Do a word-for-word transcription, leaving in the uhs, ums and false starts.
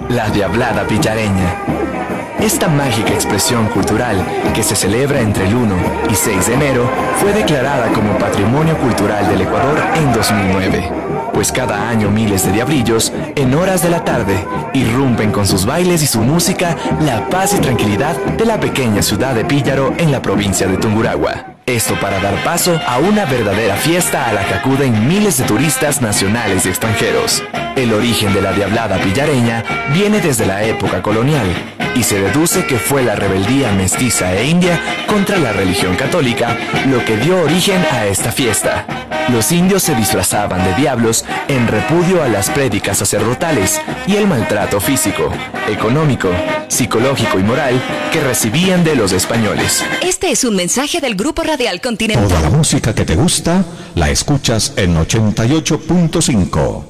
la Diablada Pillareña. Esta mágica expresión cultural, que se celebra entre el uno y seis de enero, fue declarada como Patrimonio Cultural del Ecuador en dos mil nueve, pues cada año miles de diablillos, en horas de la tarde, irrumpen con sus bailes y su música la paz y tranquilidad de la pequeña ciudad de Píllaro en la provincia de Tungurahua. Esto para dar paso a una verdadera fiesta a la que acuden miles de turistas nacionales y extranjeros. El origen de la Diablada Pillareña viene desde la época colonial y se deduce que fue la rebeldía mestiza e india contra la religión católica lo que dio origen a esta fiesta. Los indios se disfrazaban de diablos en repudio a las prédicas sacerdotales y el maltrato físico, económico, psicológico y moral que recibían de los españoles. Este es un mensaje del Grupo Radial Continental. Toda la música que te gusta la escuchas en ochenta y ocho punto cinco.